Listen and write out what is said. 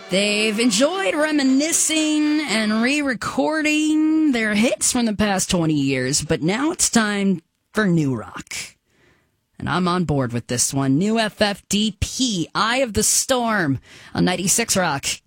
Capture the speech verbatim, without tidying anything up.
They've enjoyed reminiscing and re-recording their hits from the past twenty years, but now it's time for new rock. And I'm on board with this one. New F F D P, Eye of the Storm, on ninety-six Rock.